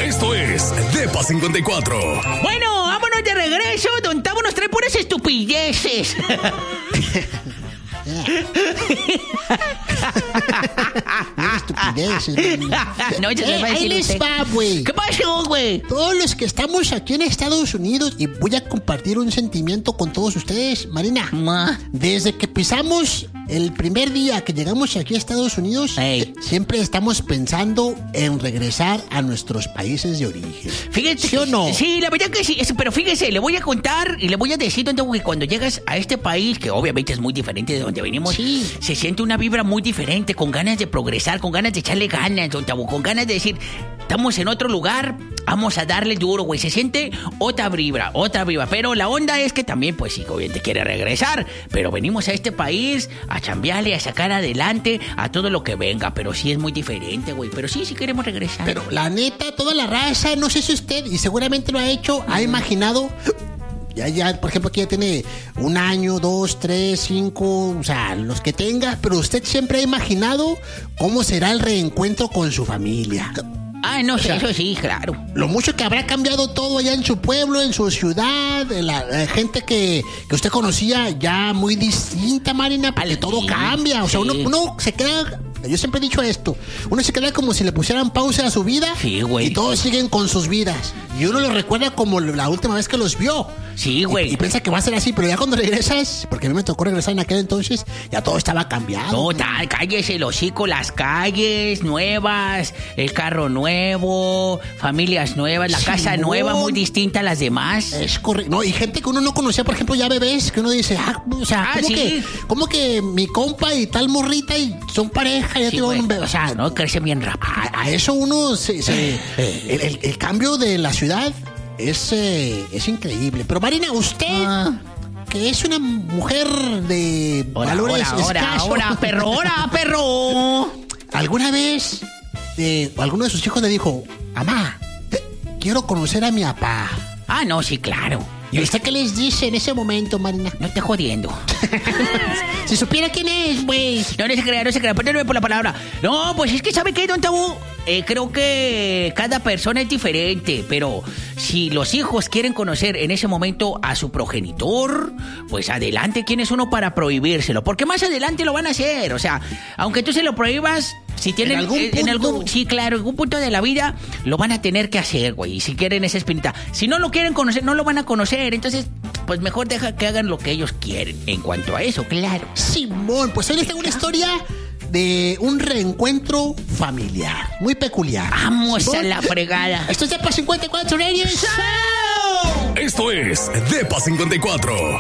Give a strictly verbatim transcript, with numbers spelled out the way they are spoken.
Esto es Depa cincuenta y cuatro. Bueno, vámonos de regreso. Don Tavo nos trae puras estupideces. estupideces. No, yo eh, les voy a ahí decir les usted. va, güey. ¿Qué pasó, güey? Todos los que estamos aquí en Estados Unidos, y voy a compartir un sentimiento con todos ustedes, Marina. Ma. Desde que pisamos el primer día que llegamos aquí a Estados Unidos, Ey. siempre estamos pensando en regresar a nuestros países de origen. Fíjate. ¿Sí o no? Sí, la verdad que sí. Es- Pero fíjese, le voy a contar y le voy a decir, don Tavo, que cuando llegas a este país, que obviamente es muy diferente de donde venimos, Sí. se siente una vibra muy diferente, con ganas de progresar, con ganas de echarle ganas, don Tavo, con ganas de decir, estamos en otro lugar, vamos a darle duro, güey. Se siente otra vibra, otra vibra. Pero la onda es que también, pues sí, obviamente quiere regresar, pero venimos a este país a chambearle, a sacar adelante a todo lo que venga. Pero sí es muy diferente, güey. Pero sí, sí queremos regresar. Pero la neta, toda la raza, no sé si usted, y seguramente lo ha hecho, ha imaginado, ya, ya, por ejemplo, aquí ya tiene un año, dos, tres, cinco, o sea, los que tenga, pero usted siempre ha imaginado cómo será el reencuentro con su familia. Ah, no sé, sea, eso sí, claro. Lo mucho que habrá cambiado todo allá en su pueblo, en su ciudad, la, la gente que, que usted conocía ya muy distinta, Marina, porque todo Sí, cambia. O sea, uno, sí. uno se queda, yo siempre he dicho esto, uno se queda como si le pusieran pausa a su vida. Sí, güey. Y todos siguen con sus vidas. Y uno lo recuerda como la última vez que los vio. Sí, Y, güey. y piensa que va a ser así, pero ya cuando regresas, porque a mí me tocó regresar en aquel entonces, ya todo estaba cambiado. No, tal, cállese el hocico, las calles nuevas, el carro nuevo, familias nuevas, la Simón. casa nueva, muy distinta a las demás. Es correcto. No, y gente que uno no conocía, por ejemplo, ya bebés, que uno dice, ah, o sea, Ah, ¿cómo, sí. que, ¿cómo que mi compa y tal morrita y son pareja? Ya Sí, tengo güey. un bebé. O sea, No, crece bien rápido. a, a eso uno se... se- el, el- el cambio de la ciudad es, eh, es increíble. Pero Marina, usted, Ah. que es una mujer de Ahora, valores ahora, ahora, escasos, ahora, perro, ahora, perro. ¿alguna vez eh, alguno de sus hijos le dijo, mamá, te- quiero conocer a mi papá? Ah, no, sí, claro. ¿Y usted qué les dice en ese momento, Marina? No esté jodiendo. Si supiera quién es, güey. No, no se crea, no se crea, perdóneme por la palabra. No, pues es que, ¿sabe qué, don Tabú? Eh, creo que cada persona es diferente, pero si los hijos quieren conocer en ese momento a su progenitor, pues adelante, ¿quién es uno para prohibírselo? Porque más adelante lo van a hacer, o sea, aunque tú se lo prohíbas, si tienen En algún en punto. algún, sí, claro, en algún punto de la vida lo van a tener que hacer, güey, y si quieren esa espinita. Si no lo quieren conocer, no lo van a conocer, entonces, pues mejor deja que hagan lo que ellos quieren en cuanto a eso, claro. Simón, pues hoy les tengo una historia de un reencuentro familiar, muy peculiar. Vamos Simón. a la fregada. Esto es Depa cincuenta y cuatro Radio. Esto es Depa cincuenta y cuatro.